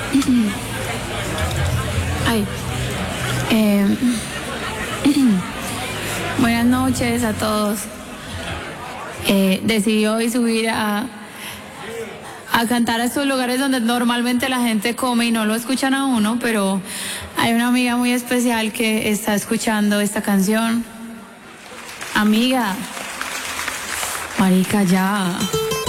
Ay. Buenas noches a todos. Decidí hoy subir a cantar a estos lugares donde normalmente la gente come y no lo escuchan a uno, pero hay una amiga muy especial que está escuchando esta canción. Amiga, marica, ya.